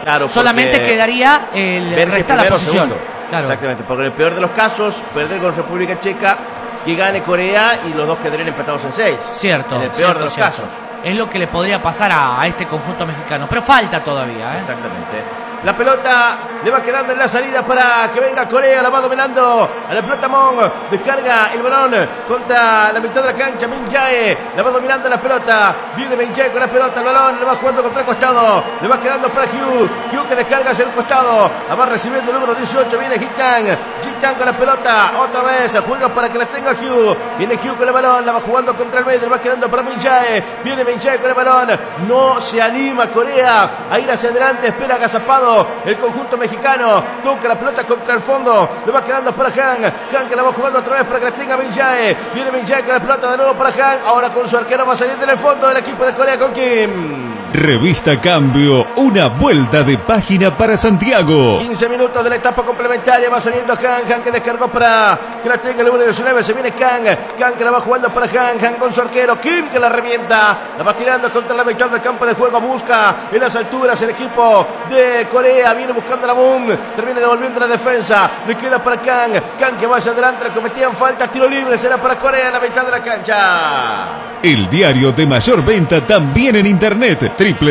Claro, solamente quedaría el restar la posición. Claro. Exactamente, porque en el peor de los casos, perder con República Checa, que gane Corea y los dos quedarían empatados en 6. Cierto. En el peor de los casos. Es lo que le podría pasar a este conjunto mexicano, pero falta todavía. Exactamente. La pelota le va quedando en la salida para que venga Corea, la va dominando a la pelota Mon, descarga el balón contra la mitad de la cancha, Min Jae, la va dominando la pelota, viene Min Jae con la pelota, el balón, le va jugando contra el costado, le va quedando para Hugh que descarga hacia el costado, la va recibiendo el número 18, viene Ji-Chan con la pelota, otra vez, juega para que la tenga Hugh, viene Hugh con el balón, la va jugando contra el medio, le va quedando para Min Jae, viene Min Jae con el balón, no se anima Corea a ir hacia adelante, espera agazapado el conjunto mexicano, toca la pelota contra el fondo, le va quedando para Han que la va jugando otra vez para que la tenga Min Jae, viene Min Jae con la pelota de nuevo para Han, ahora con su arquero va saliendo en el fondo del equipo de Corea con Kim. Revista Cambio, una vuelta de página para Santiago. 15 minutos de la etapa complementaria, va saliendo Han que descargó para que la tenga el número 19, se viene Kang que la va jugando para Han con su arquero, Kim que la revienta, la va tirando contra la mitad del campo de juego, busca en las alturas el equipo de Corea, viene buscando la boom, termina devolviendo la defensa, le queda para Kang que va hacia adelante, le cometían falta, tiro libre, será para Corea en la mitad de la cancha. El diario de mayor venta también en internet,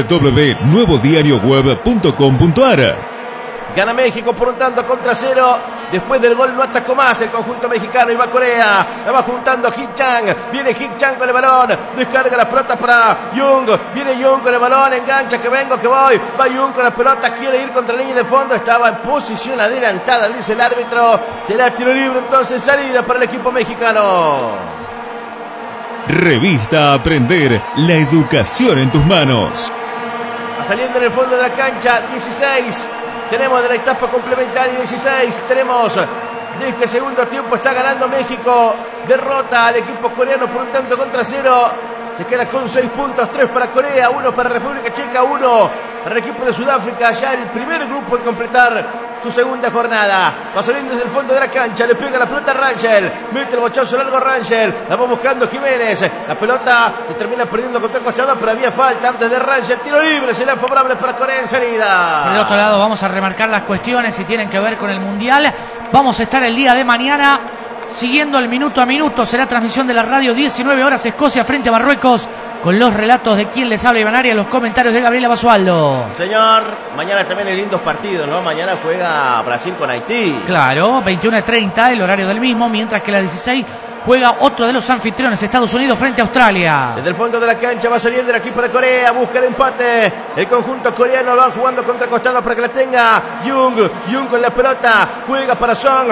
www.nuevodiarioweb.com.ar. Gana México por un tanto contra 0. Después del gol no atacó más el conjunto mexicano y va Corea. La va juntando Ji-Chan. Viene Ji-Chan con el balón. Descarga la pelota para Young. Viene Young con el balón. Engancha que vengo, que voy. Va Young con la pelota. Quiere ir contra la línea de fondo. Estaba en posición adelantada, dice el árbitro. Será tiro libre entonces. Salida para el equipo mexicano. Revista Aprender. La educación en tus manos. Va saliendo en el fondo de la cancha. 16. Tenemos de la etapa complementaria 16, tenemos de este segundo tiempo, está ganando México, derrota al equipo coreano por un tanto contra 0, se queda con 6 puntos, 3 para Corea, 1 para República Checa, 1 para el equipo de Sudáfrica, ya el primer grupo en completar su segunda jornada. Va saliendo desde el fondo de la cancha, le pega la pelota a Rangel, mete el bochazo largo Rangel, la va buscando Jiménez, la pelota se termina perdiendo contra el costado, pero había falta antes de Rangel, tiro libre, será favorable para Corea en salida. Por el otro lado vamos a remarcar las cuestiones si tienen que ver con el Mundial. Vamos a estar el día de mañana siguiendo el minuto a minuto, será transmisión de la radio, 19 horas, Escocia frente a Marruecos, con los relatos de quien les habla, Iván Arias, los comentarios de Gabriela Basualdo. Señor, mañana también hay lindos partidos, ¿no? Mañana juega Brasil con Haití. Claro, 21:30, el horario del mismo, mientras que a las 16 juega otro de los anfitriones, Estados Unidos frente a Australia. Desde el fondo de la cancha va saliendo el equipo de Corea, busca el empate. El conjunto coreano lo va jugando contra costado para que la tenga Young con la pelota, juega para Song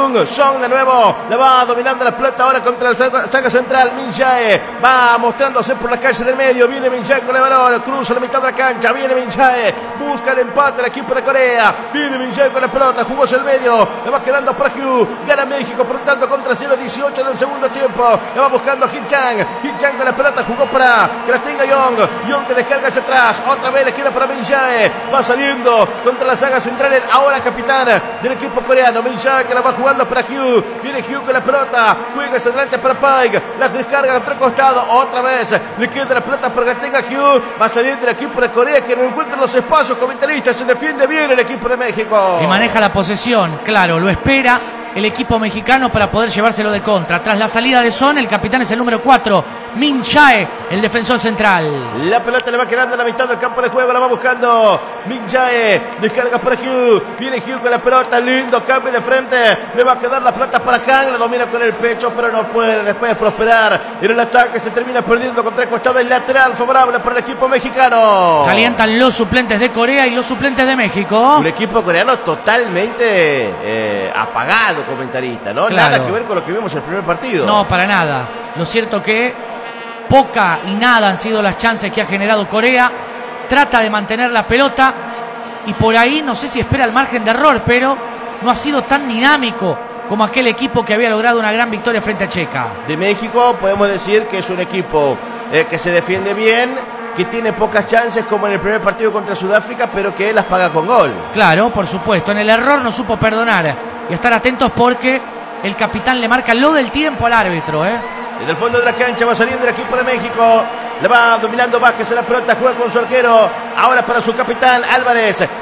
de nuevo, la va dominando la pelota ahora contra el saga central, Min Jae, va mostrándose por la calle del medio, viene Min Jae con el balón, cruza la mitad de la cancha, viene Min Jae, busca el empate el equipo de Corea, viene Min Jae con la pelota, jugó hacia el medio, le va quedando para Hugh, gana México por un tanto contra 0-18 del segundo tiempo, la va buscando Ji-Chan con la pelota, jugó para que la tenga Young que descarga hacia atrás, otra vez le queda para Min Jae, va saliendo contra la saga central, ahora capitán del equipo coreano, Min Jae que la va jugando para Hugh, viene Hugh con la pelota, juega hacia adelante para Paik, la descarga contra el costado, otra vez le queda la pelota para que la tenga Hugh, va saliendo el equipo de Corea que no encuentra los espacios, comentaristas, se defiende bien el equipo de México. Y maneja la posesión, claro, lo espera el equipo mexicano para poder llevárselo de contra. Tras la salida de Son, el capitán es el número 4, Min Jae, el defensor central. La pelota le va quedando en la mitad del campo de juego, la va buscando Min Jae, descarga para Hugh, viene Hugh con la pelota, lindo cambio de frente, le va a quedar la pelota para Han, la domina con el pecho, pero no puede después prosperar en el ataque, se termina perdiendo contra el costado del lateral, favorable para el equipo mexicano. Calientan los suplentes de Corea y los suplentes de México. Un equipo coreano totalmente apagado, comentarista, ¿no? Claro. Nada que ver con lo que vimos en el primer partido. No, para nada. Lo cierto que poca y nada han sido las chances que ha generado Corea. Trata de mantener la pelota y por ahí no sé si espera el margen de error, pero no ha sido tan dinámico como aquel equipo que había logrado una gran victoria frente a Checa. De México podemos decir que es un equipo que se defiende bien, que tiene pocas chances como en el primer partido contra Sudáfrica, pero que las paga con gol. Claro, por supuesto. En el error no supo perdonar. Y estar atentos porque el capitán le marca lo del tiempo al árbitro. Desde el fondo de la cancha va saliendo el equipo de México. Le va dominando Vázquez en la pelota, juega con su arquero. Ahora para su capitán Álvarez.